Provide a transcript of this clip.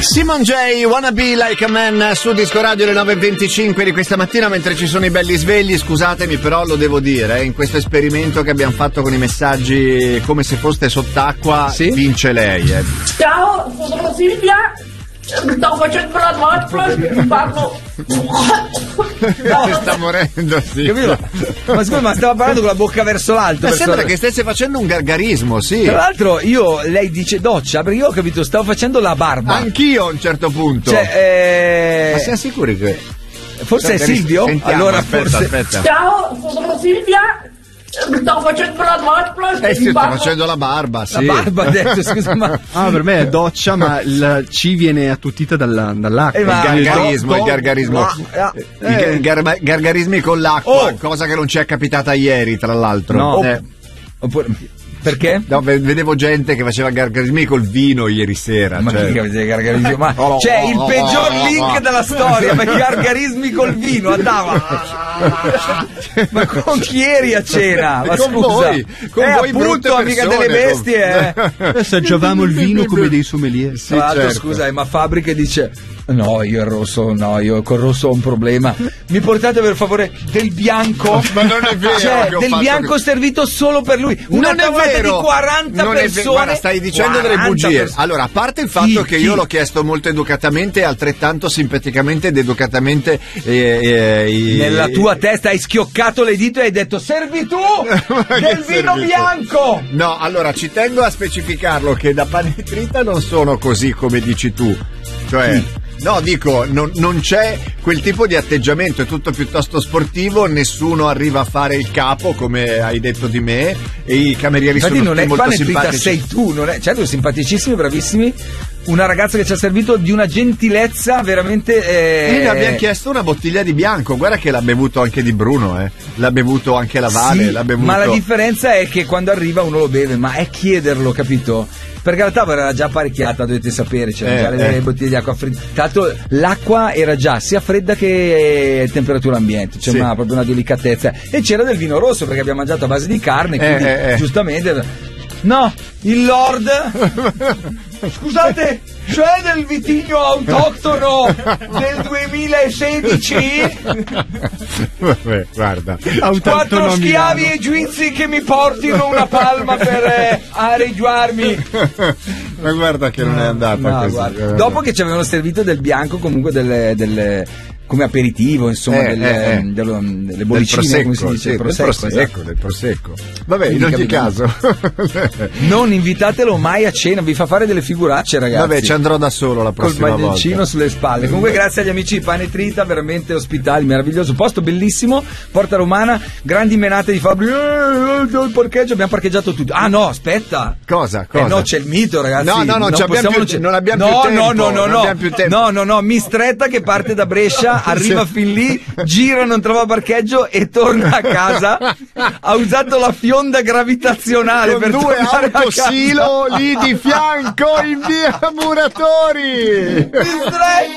Simon J, Wanna Be Like a Man su Disco Radio alle 9.25 di questa mattina, mentre ci sono i belli svegli. Scusatemi, però lo devo dire, in questo esperimento che abbiamo fatto con i messaggi come se foste sott'acqua, sì? Vince lei. Ciao, sono Silvia, sto facendo la doccia, parlo. Si sta morendo, sì. Capito? Ma scusa, ma stava parlando con la bocca verso l'alto. Sembra che stesse facendo un gargarismo, sì. Tra l'altro lei dice doccia, perché io ho capito, stavo facendo la barba. Anch'io a un certo punto. Cioè, ma siamo sicuri che... Forse è Silvio? Sentiamo, allora aspetta. Ciao, sono Silvia. Sto facendo la doccia. Sto facendo la barba, sì. La barba ha detto, scusa, ma... per me è doccia, ma la C viene attutita dall'acqua. Il gargarismo. I gargarismi con l'acqua, cosa che non ci è capitata ieri, tra l'altro. No. Oppure... Perché? No, vedevo gente che faceva gargarismi col vino ieri sera. Ma chi faceva gargarismi? Ma c'è il peggior link della storia, perché gargarismi col vino andava. Ma con chi eri a cena? Ma con scusa, voi appunto, amica delle bestie. Assaggiavamo il vino come dei sommelier. Sì, tra l'altro, scusa, ma Fabbrica dice: no, io col rosso ho un problema. Mi portate per favore del bianco? Ma non è vero. Cioè, del bianco servito solo per lui. Una tavolata di 40 persone. Guarda, stai dicendo delle bugie. Allora, a parte il fatto che io l'ho chiesto molto educatamente, altrettanto simpaticamente ed educatamente. Nella tua testa hai schioccato le dita e hai detto: servitù del vino bianco. No, allora ci tengo a specificarlo che da Panetrita non sono così come dici tu. Cioè, no, dico, non c'è quel tipo di atteggiamento, è tutto piuttosto sportivo, nessuno arriva a fare il capo, come hai detto di me, e i camerieri sono tutti molto simpatici. Sei tu, non è, certo, simpaticissimi, bravissimi. Una ragazza che ci ha servito di una gentilezza veramente. E le abbiamo chiesto una bottiglia di bianco. Guarda che l'ha bevuto anche di Bruno, l'ha bevuto anche la Vale. Sì, l'ha bevuto... ma la differenza è che quando arriva uno lo beve, ma è chiederlo, capito? Perché la tavola era già apparecchiata, dovete sapere, c'erano già le bottiglie di acqua fredda. Tra l'altro l'acqua era già sia fredda che temperatura ambiente, c'è proprio una delicatezza. E c'era del vino rosso perché abbiamo mangiato a base di carne, quindi giustamente. No, il Lord. Scusate, c'è del vitigno autoctono del 2016? Vabbè, guarda. 4 schiavi egizi che mi portino una palma per areggiarmi. Ma guarda che non è andata così. Dopo che ci avevano servito del bianco, comunque delle come aperitivo, insomma, delle bollicine, come si dice, del prosecco. Vabbè, in ogni caso non invitatelo mai a cena, vi fa fare delle figuracce, ragazzi. Vabbè, ci andrò da solo la prossima volta. Col maglioncino sulle spalle. Comunque grazie agli amici di Panetrita, veramente ospitali, meraviglioso posto, bellissimo, Porta Romana, grandi menate di Fabri, il parcheggio, abbiamo parcheggiato tutto. Ah no, aspetta. Cosa? No, c'è il mito, ragazzi. No, non abbiamo più tempo. No, Mistretta che parte da Brescia, arriva fin lì, gira, non trova parcheggio e torna a casa. Ha usato la fionda gravitazionale con per 2 autosilo lì di fianco in via Muratori. Mistretta!